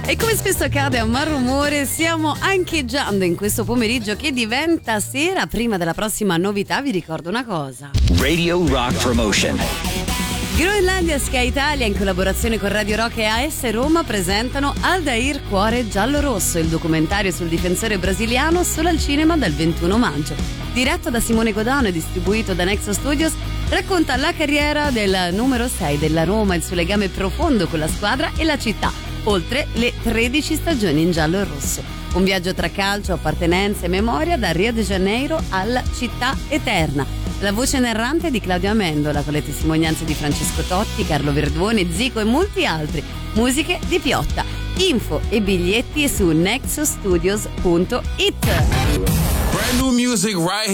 E come spesso accade a Malrumore, stiamo ancheggiando in questo pomeriggio che diventa sera. Prima della prossima novità vi ricordo una cosa. Radio Rock Promotion. Groenlandia Sky Italia in collaborazione con Radio Rock e AS Roma presentano Aldair Cuore Giallo-Rosso, il documentario sul difensore brasiliano, solo al cinema dal 21 maggio. Diretto da Simone Godano e distribuito da Nexo Studios, racconta la carriera del numero 6 della Roma, il suo legame profondo con la squadra e la città, oltre le 13 stagioni in giallo e rosso. Un viaggio tra calcio, appartenenza e memoria da Rio de Janeiro alla città eterna. La voce narrante è di Claudio Amendola, con le testimonianze di Francesco Totti, Carlo Verdone, Zico e molti altri. Musiche di Piotta. Info e biglietti su nexostudios.it. Brand new music right here.